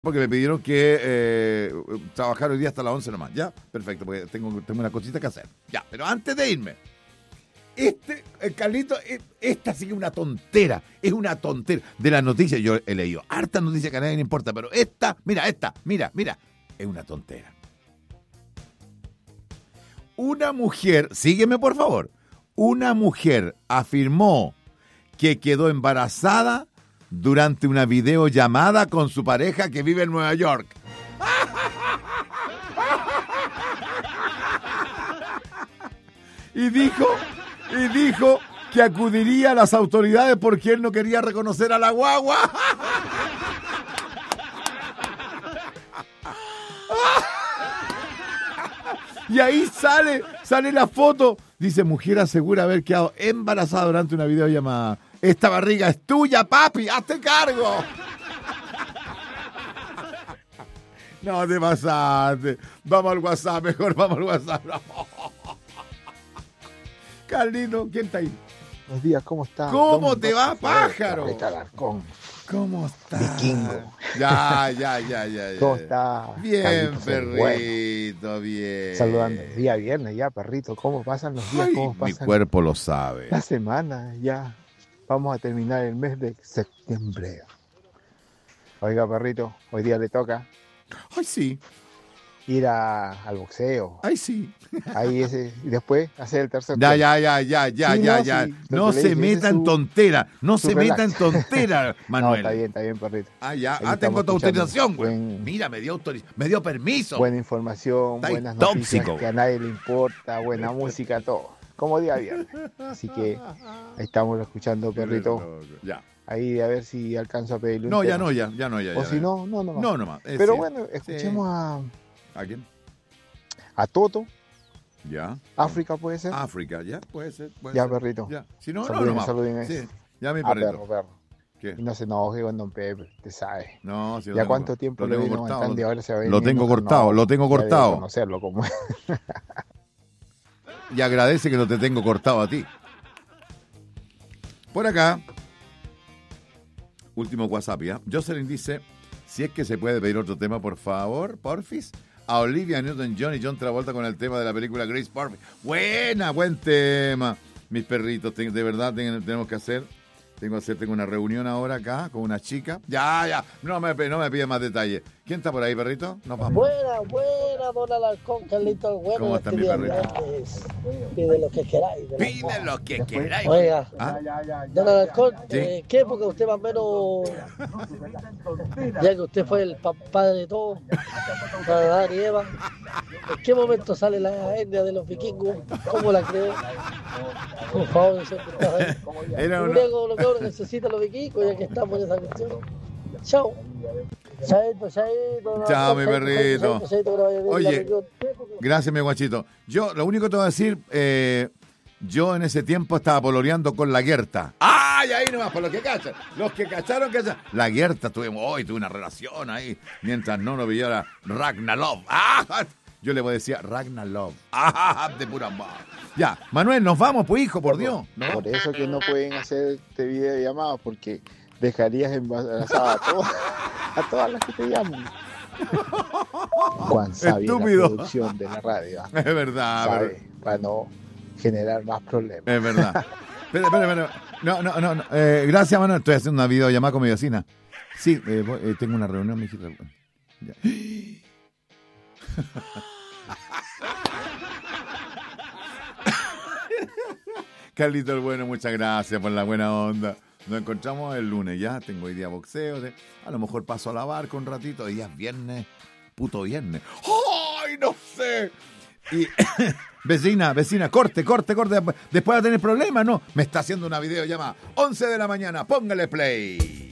Porque me pidieron que trabajar hoy día hasta las 11 nomás. Ya, perfecto, porque tengo una cosita que hacer. Ya, pero antes de irme, Carlito, esta sí que es una tontera. Es una tontera. De las noticias, yo he leído hartas noticias que a nadie le importa, pero mira, es una tontera. Una mujer, sígueme por favor, una mujer afirmó que quedó embarazada durante una videollamada con su pareja que vive en Nueva York. Y dijo que acudiría a las autoridades porque él no quería reconocer a la guagua. Y ahí sale la foto. Dice, mujer asegura haber quedado embarazada durante una videollamada. Esta barriga es tuya, papi, hazte cargo. No te pasaste. Vamos al WhatsApp, mejor vamos al WhatsApp. Carlito, ¿quién está ahí? Buenos días, ¿cómo estás? ¿Cómo te va, pájaro? Alarcón. ¿Cómo estás? Vikingo. Ya. ¿Cómo estás? Bien, Carlitos, perrito, bueno. bien. Saludando. Día viernes ya, perrito. ¿Cómo pasan los días? Ay, ¿Cómo mi pasan cuerpo lo sabe. la semana? Ya vamos a terminar el mes de septiembre. Oiga, perrito, hoy día le toca Ay, sí. ir al boxeo. Ay, sí. Ahí y después hacer el tercer Ya. Sí, No lo que le se dije, meta ese en es tontera. No su se meta en relax. tontera, No, Manuel. está bien, perrito. Ah, ya. Ahí Tengo estamos tu autorización, güey. buen- Mira, me dio permiso. Buena información, Está ahí buenas tóxico. noticias que a nadie le importa, buena música, todo. Como día viernes. Así que ahí estamos escuchando, perrito. Ya. Ahí a ver si alcanzo a pedirle un No, ya tema. no, ya. O si no, no. No, nomás. Pero Sí. bueno, escuchemos ¿A quién? a Toto. Ya. África puede ser. África, ya, puede ser. Ya, ser. perrito. Ya. Si no, Saluden, nomás. saluden. Sí. Ya, mi perrito. Perro. ¿Qué? Y no se enoje con Don Pepe, te sabe. No, si lo ¿Ya tengo- cuánto tiempo lo le tengo vino cortado, aguantando y ahora se va a venir lo tengo enojado? cortado, No, lo tengo ya debe cortado. conocerlo como es. Y agradece que no te tengo cortado a ti. Por acá, último WhatsApp, ¿ya? Jocelyn dice, si es que se puede pedir otro tema, por favor, porfis. A Olivia Newton-John y John Travolta con el tema de la película Grace Porfis. Buen tema. Mis perritos, de verdad tenemos que hacer. Tengo una reunión ahora acá con una chica. Ya. No me pide más detalles. ¿Quién está por ahí, perrito? Nos vamos. Buena, don Alarcón, Carlito el Bueno. ¿Cómo está mi perrito? Pide lo que queráis. Pide lo que queráis. Oiga, ¿Ah? don Alarcón, Sí. ¿qué época usted más o menos, ya que usted fue el padre de todo, para Adán y Eva, ¿en qué momento sale la etnia de los vikingos? ¿Cómo la creó? Por favor, eso que está ahí. Era Un una... griego, lo que uno necesita los vikingos, ya que estamos en esa cuestión. Chao. Chaito. Chao, mi perrito. Chaito, que le vaya bien la Oye, reunión. gracias, mi guachito. Yo, lo único que te voy a decir, yo en ese tiempo estaba pololeando con la Gerta. ¡Ay, ahí nomás, para los que cachan! Los que cacharon, cachan. La Gerta, tuve una relación ahí, mientras no nos pillara Ragnarov. ¡Ah! Yo le decía Ragnarov. ¡Ah! De pura amor. Ya, Manuel, nos vamos, pues, hijo, por Dios. ¿No? Por eso que no pueden hacer este video de llamadas, porque dejarías embarazada a todas las que te llaman. Juan sabia Estúpido. la producción de la radio. Es verdad, Sabe, para no generar más problemas. es verdad. Espera. No. Gracias, Manuel. Estoy haciendo una videollamada con mi vecina. Sí, tengo una reunión, mi hijita. Ya. Carlito el Bueno, muchas gracias por la buena onda. Nos encontramos el lunes ya. Tengo hoy día boxeo. A lo mejor paso a la barca un ratito. Hoy día es viernes. Puto viernes. ¡Ay, no sé! Y vecina, corte. Después va a tener problemas, ¿no? Me está haciendo una videollamada. 11 de la mañana. Póngale play.